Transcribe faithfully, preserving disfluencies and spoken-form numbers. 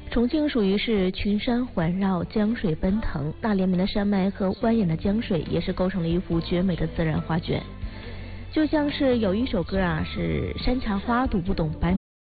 重庆属于是群山环绕，江水奔腾，那连绵的山脉和蜿蜒的江水也是构成了一幅绝美的自然画卷。就像是有一首歌啊，是山茶花读不懂，白